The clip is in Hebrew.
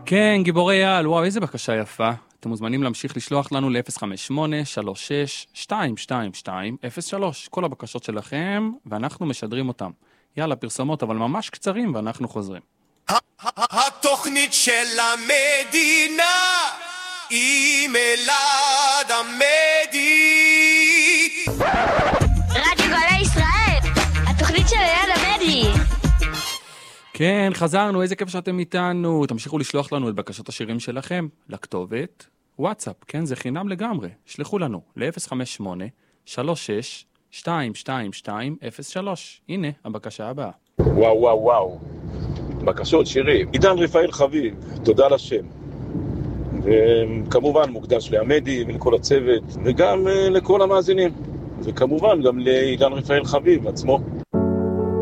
כן, גיבורי על, וואו, איזה בקשה יפה. אתם מוזמנים להמשיך לשלוח לנו ל-058-36-222-03, כל הבקשות שלכם, ואנחנו משדרים אותם. יאללה, פרסומות, אבל ממש קצרים, ואנחנו חוזרים. התוכנית של המדינה היא מלעד המדי. רדיו גלי ישראל, התוכנית של מלעד המדי. כן, חזרנו, איזה כיף שאתם איתנו. תמשיכו לשלוח לנו את בקשות השירים שלכם לכתובת וואטסאפ, כן, זה חינם לגמרי. שלחו לנו ל-058-36-222-03. הנה, הבקשה הבאה. וואו וואו וואו, בקשות שירים. עידן רפאל חביב, תודה לשם. וכמובן מוקדש לעמדי ולכל הצוות, וגם לכל המאזינים. וכמובן גם לעידן רפאל חביב עצמו.